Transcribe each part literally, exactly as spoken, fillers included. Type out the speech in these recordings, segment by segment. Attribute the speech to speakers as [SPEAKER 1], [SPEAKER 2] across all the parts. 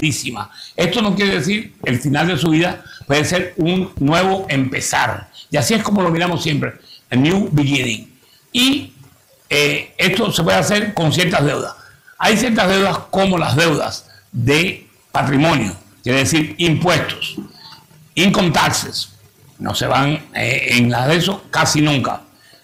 [SPEAKER 1] grandísima. Esto no quiere decir el final de su vida, puede ser un nuevo empezar. Y así es como lo miramos siempre, a new beginning. Y eh, esto se puede hacer con ciertas deudas. Hay ciertas deudas como las deudas de patrimonio, quiere decir impuestos, income taxes. No se van eh, en las de eso casi nunca.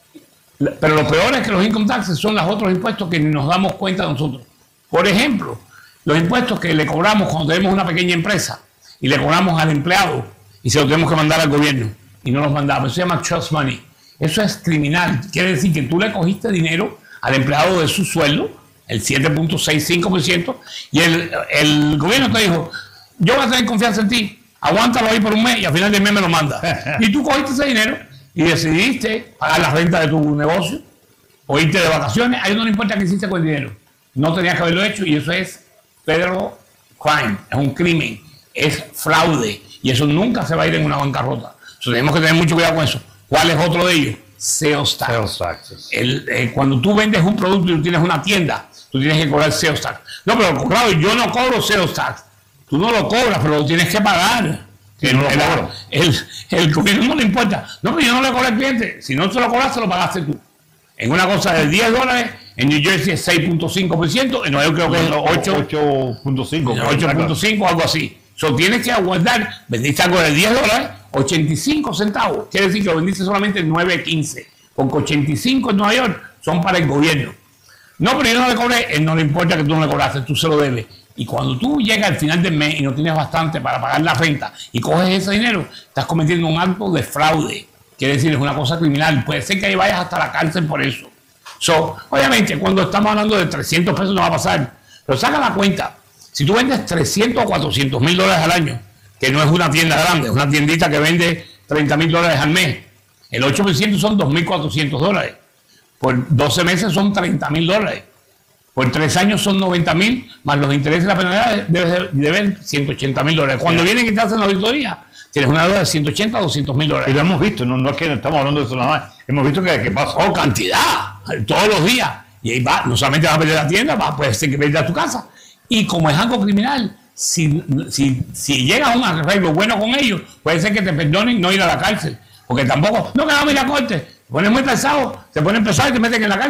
[SPEAKER 1] Pero lo peor es que los income taxes son los otros impuestos que ni nos damos cuenta nosotros. Por ejemplo, los impuestos que le cobramos cuando tenemos una pequeña empresa y le cobramos al empleado y se lo tenemos que mandar al gobierno y no los mandamos. Eso se llama trust money. Eso es criminal. Quiere decir que tú le cogiste dinero al empleado de su sueldo, el siete punto sesenta y cinco por ciento, y el, el gobierno te dijo, yo voy a tener confianza en ti, aguántalo ahí por un mes y al final del mes me lo manda. Y tú cogiste ese dinero y decidiste pagar la renta de tu negocio o irte de vacaciones. A ellos no le importa qué hiciste con el dinero. No tenías que haberlo hecho y eso es federal crime, es un crimen, es fraude y eso nunca se va a ir en una bancarrota. Entonces, tenemos que tener mucho cuidado con eso. ¿Cuál es otro de ellos? Sales tax.
[SPEAKER 2] Sales taxes.
[SPEAKER 1] El, eh, cuando tú vendes un producto y tú tienes una tienda, tú tienes que cobrar sales tax. No, pero claro, yo no cobro sales tax. Tú no lo cobras, pero lo tienes que pagar. El,
[SPEAKER 2] no lo
[SPEAKER 1] el,
[SPEAKER 2] cobro.
[SPEAKER 1] el, el gobierno no le importa. No, pero yo no le cobro al cliente. Si no se lo cobras, se lo pagaste tú. En una cosa de diez dólares, en New Jersey es seis punto cinco por ciento, en Nueva York creo que es
[SPEAKER 2] ocho punto cinco por ciento.
[SPEAKER 1] ocho punto cinco, algo así. So, tienes que aguardar, vendiste algo de diez dólares, ochenta y cinco centavos. Quiere decir que lo vendiste solamente en nueve quince. Porque ochenta y cinco en Nueva York son para el gobierno. No, pero yo no le cobré, él no le importa que tú no le cobraste, tú se lo debes. Y cuando tú llegas al final del mes y no tienes bastante para pagar la renta y coges ese dinero, estás cometiendo un acto de fraude. Quiere decir, es una cosa criminal. Puede ser que ahí vayas hasta la cárcel por eso. So, obviamente, cuando estamos hablando de trescientos pesos no va a pasar. Pero saca la cuenta. Si tú vendes trescientos o cuatrocientos mil dólares al año, que no es una tienda grande, es una tiendita que vende treinta mil dólares al mes, el ocho por ciento son dos mil cuatrocientos dólares. Por doce meses son treinta mil dólares. Por tres años son noventa mil, más los intereses y la penalidad debes deber ciento ochenta mil dólares. Cuando vienen y te hacen la auditoría, tienes una deuda de ciento ochenta a doscientos mil dólares.
[SPEAKER 2] Y lo hemos visto, no, no es que estamos hablando de eso nada más. Hemos visto que, que pasa.
[SPEAKER 1] Oh, cantidad, todos los días. Y ahí va, no solamente vas a perder la tienda, vas, puede ser que pierdas tu casa. Y como es algo criminal, si, si, si llegas a un arreglo bueno con ellos, puede ser que te perdonen no ir a la cárcel. Porque tampoco, no que vamos a ir a corte. Te pones muy pesado, te ponen pesado y te meten en la cárcel.